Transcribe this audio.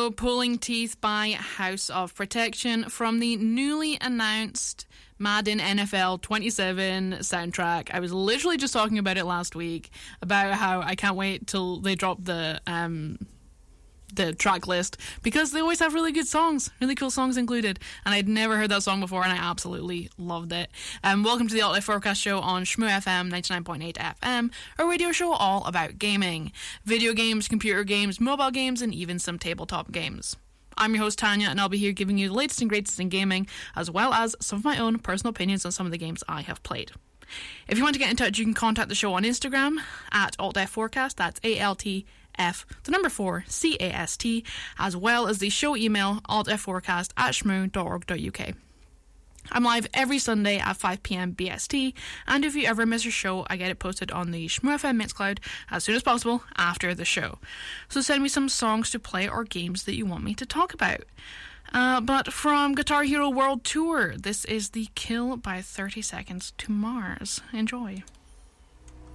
ago, Pulling Teeth by House of Protection from the newly announced Madden NFL 27 soundtrack. I was literally just talking about it last week, about how I can't wait till they drop the track list, because they always have really good songs, really cool songs included, and I'd never heard that song before and I absolutely loved it. Welcome to the Alt Left Forecast show on Shmoo FM 99.8 FM, a radio show all about gaming, video games, computer games, mobile games, and even some tabletop games. I'm your host Tanya, and I'll be here giving you the latest and greatest in gaming, as well as some of my own personal opinions on some of the games I have played. If you want to get in touch, you can contact the show on Instagram at AltFforecast, that's ALTF4CAST, as well as the show email altfforecast@shmoo.org.uk. I'm live every Sunday at 5pm BST, and if you ever miss a show, I get it posted on the Shmoo FM Mixcloud as soon as possible after the show. So send me some songs to play or games that you want me to talk about. But from Guitar Hero World Tour, this is the Kill by 30 Seconds to Mars. Enjoy.